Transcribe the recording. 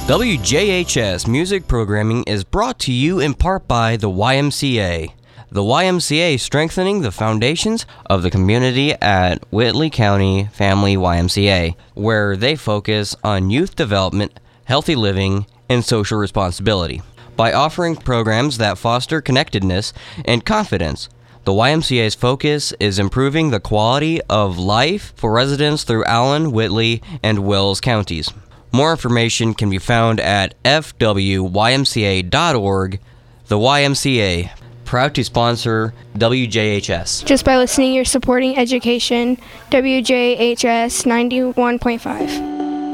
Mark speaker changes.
Speaker 1: WJHS music programming is brought to you in part by the YMCA. The YMCA strengthening the foundations of the community at Whitley County Family YMCA, where they focus on youth development, healthy living, and social responsibility. By offering programs that foster connectedness and confidence, the YMCA's focus is improving the quality of life for residents through Allen, Whitley, and Wells counties. More information can be found at fwymca.org. The YMCA, proud to sponsor WJHS.
Speaker 2: Just by listening, you're supporting education. WJHS 91.5.